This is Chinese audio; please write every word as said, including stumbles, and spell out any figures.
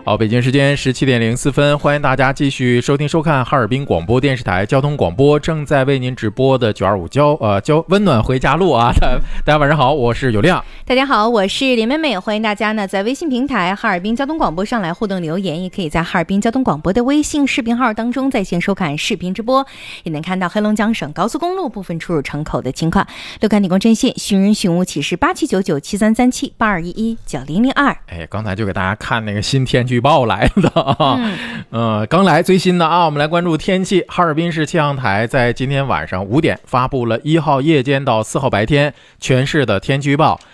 好，北京时间十七点零四分，欢迎大家继续收听收看哈尔滨广播电视台交通广播正在为您直播的九二五交呃交温暖回家路啊！大家晚上好，我是有亮。 大家好，我是林妹妹，欢迎大家呢在微信平台哈尔滨交通广播上来互动留言，也可以在哈尔滨交通广播的微信视频号当中在线收看视频直播，也能看到黑龙江省高速公路部分出入城口的情况。六坎理工针线寻人寻物启事八七九九七三三七八二一一九零零二。 哎，刚才就给大家看那个新天气预报来的啊， 嗯， 呃，刚来最新的啊，我们来关注天气。哈尔滨市气象台在今天晚上五点发布了一号夜间到四号白天全市的天气预报。